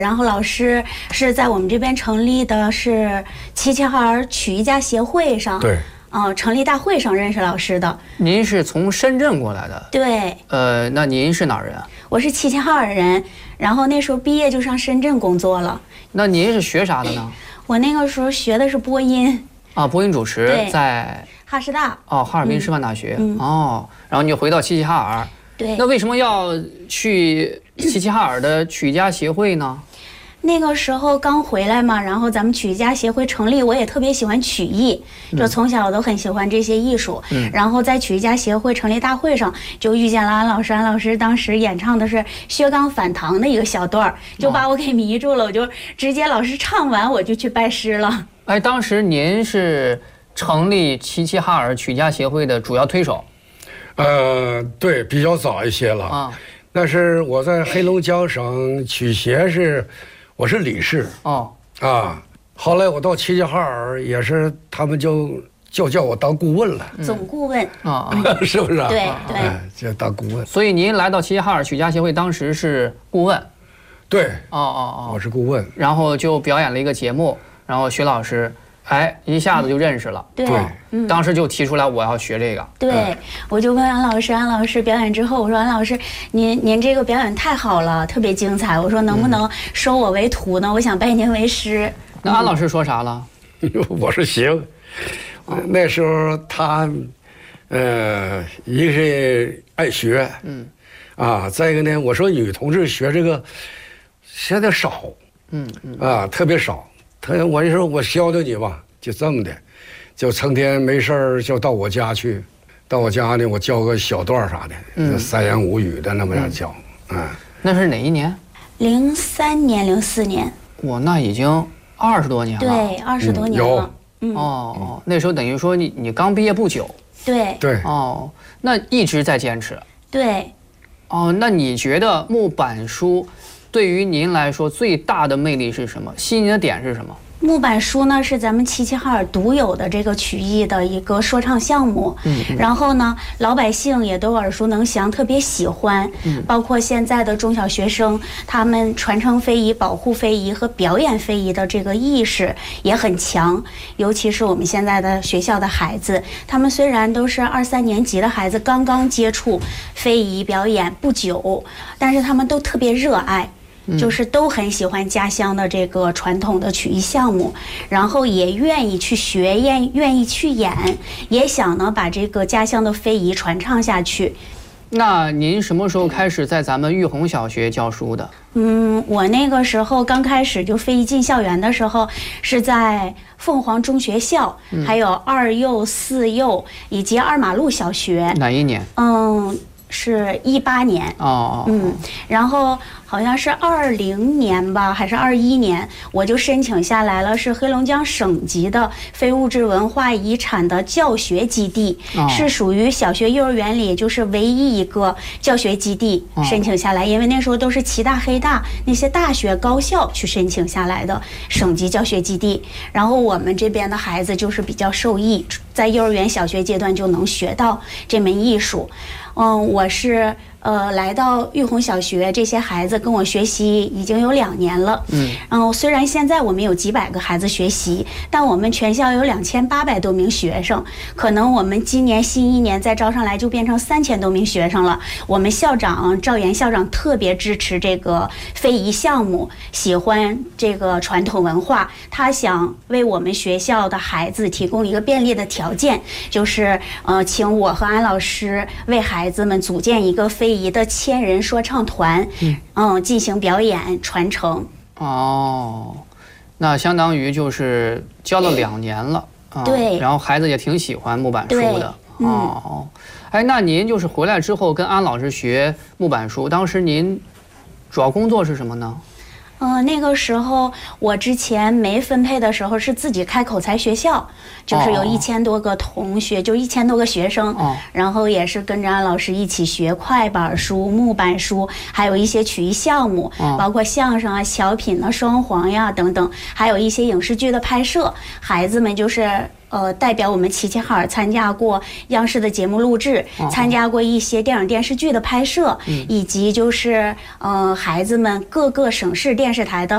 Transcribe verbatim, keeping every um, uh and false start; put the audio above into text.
然后老师是在我们这边成立的是齐齐哈尔曲艺家协会上， 对， 啊、呃，成立大会上认识老师的。 您是从深圳过来的？ 对。 呃，那您是哪儿人啊？ 我是齐齐哈尔人，然后那时候毕业就上深圳工作了。 那您是学啥的呢？ 我那个时候学的是播音。 啊，播音主持在哈师大。 哦，哈尔滨师范大学。 嗯、 哦，然后你就回到齐齐哈尔。 对。 那为什么要去齐齐哈尔的曲艺家协会呢？ 那个时候刚回来嘛，然后咱们曲艺家协会成立，我也特别喜欢曲艺，就从小我都很喜欢这些艺术。嗯，然后在曲艺家协会成立大会上就遇见了安老师，安老师当时演唱的是薛刚反唐的一个小段，就把我给迷住了，我就直接老师唱完我就去拜师了。 哎，当时您是成立齐齐哈尔曲艺家协会的主要推手？ 呃，对，比较早一些了啊。那是我在黑龙江省曲协是。我是理事哦啊，后来我到齐齐哈尔也是，他们就就叫我当顾问了， 总顾问啊， 是不是啊？ 对对， 就当顾问。 所以您来到齐齐哈尔曲家协会，当时是顾问。 对， 哦哦哦， 我是顾问。 然后就表演了一个节目，然后薛老师，哎，一下子就认识了。 对， 嗯，当时就提出来我要学这个。 对，我就问安老师，安老师表演之后，我说安老师，您您这个表演太好了，特别精彩。我说能不能收我为徒呢？我想拜您为师。 那安老师说啥了？ 我说行。那时候他，呃，一个是爱学，嗯，啊，再一个呢，我说女同志学这个现在少，嗯嗯，啊，特别少。他我就说我教教你吧，就这么的。就成天没事儿就到我家去，到我家呢，我教个小段啥的，嗯、三言五语的那么样教，嗯。嗯那是哪一年？ 零三年、零四年。 哇，那已经二十多年了。 对，二十多年了。 嗯。哦哦，那时候等于说你你刚毕业不久。 对。 对。 哦，那一直在坚持。 对。 哦，那你觉得木板书对于您来说最大的魅力是什么？吸引你的点是什么？ 木板书呢是咱们齐齐哈尔独有的这个曲艺的一个说唱项目，嗯，然后呢，老百姓也都耳熟能详，特别喜欢，嗯，包括现在的中小学生，他们传承非遗、保护非遗和表演非遗的这个意识也很强，尤其是我们现在的学校的孩子，他们虽然都是二三年级的孩子，刚刚接触非遗表演不久，但是他们都特别热爱。就是都很喜欢家乡的这个传统的曲艺项目，然后也愿意去学，愿愿意去演，也想呢把这个家乡的非遗传唱下去。 那您什么时候开始在咱们玉红小学教书的？ 嗯，我那个时候刚开始就非遗进校园的时候，是在凤凰中学校，嗯、还有二幼、四幼以及二马路小学。 哪一年？ 嗯。是一八年哦， 嗯，然后好像是二零年吧，还是二一年，我就申请下来了，是黑龙江省级的非物质文化遗产的教学基地，哦、是属于小学幼儿园里就是唯一一个教学基地申请下来，哦、因为那时候都是齐大、黑大那些大学高校去申请下来的省级教学基地，然后我们这边的孩子就是比较受益，在幼儿园、小学阶段就能学到这门艺术。嗯，我是呃来到玉红小学，这些孩子跟我学习已经有两年了。嗯，然后虽然现在我们有几百个孩子学习，但我们全校有两千八百多名学生，可能我们今年新一年再招上来就变成三千多名学生了。我们校长赵岩校长特别支持这个非遗项目，喜欢这个传统文化，他想为我们学校的孩子提供一个便利的条件，就是呃请我和安老师为孩子孩子们组建一个非遗的千人说唱团，嗯，嗯，进行表演传承。 哦，那相当于就是教了两年了，啊、 对， 然后孩子也挺喜欢木板书的。 嗯、 哦，哎，那您就是回来之后跟安老师学木板书，当时您主要工作是什么呢？ 嗯、呃，那个时候我之前没分配的时候是自己开口才学校，就是有一千多个同学，哦、就一千多个学生，哦、然后也是跟着安老师一起学快板书、木板书，还有一些曲艺项目，哦、包括相声啊、小品啊、双簧呀等等，还有一些影视剧的拍摄，孩子们就是。呃，代表我们齐齐哈尔参加过央视的节目录制，哦、参加过一些电影电视剧的拍摄，嗯、以及就是呃孩子们各个省市电视台的